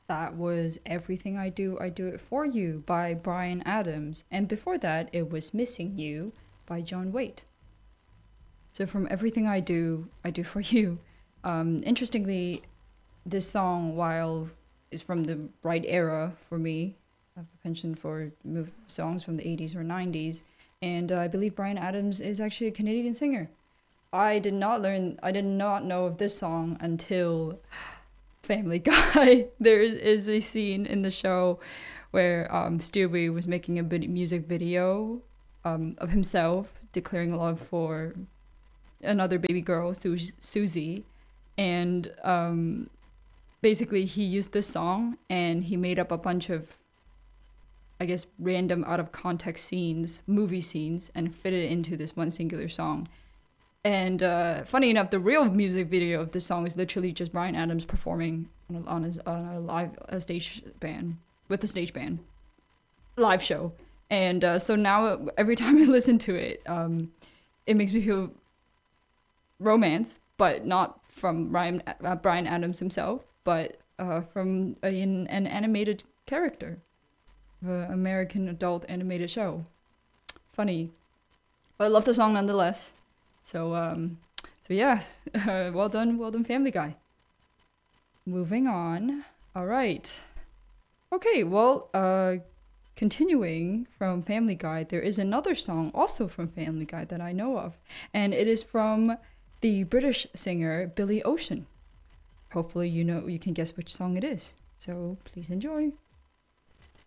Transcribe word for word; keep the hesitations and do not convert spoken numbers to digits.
that was Everything I Do, I Do It For You by Bryan Adams. And before that, it was Missing You by John Waite. So from Everything I Do, I Do For You. Um, interestingly, this song, while is from the right era for me, I have a penchant for move songs from the eighties or nineties, and uh, I believe Bryan Adams is actually a Canadian singer. I did not learn, I did not know of this song until Family Guy. There is a scene in the show where um, Stewie was making a vid- music video um, of himself declaring love for another baby girl, Su- Susie, and um, basically he used this song and he made up a bunch of, I guess, random out of context scenes, movie scenes, and fit it into this one singular song. And uh, funny enough, the real music video of this song is literally just Bryan Adams performing on a, on, his, on a live a stage band, with a stage band, live show. And uh, so now every time I listen to it, um, it makes me feel romance, but not from Ryan, uh, Bryan Adams himself, but uh, from a, an, an animated character, an American adult animated show. Funny. But I love the song nonetheless. So, um, so yeah, uh, well done, well done, Family Guy. Moving on. All right. Okay, well, uh, continuing from Family Guy, there is another song also from Family Guy that I know of, and it is from the British singer Billy Ocean. Hopefully you know, you can guess which song it is. So please enjoy.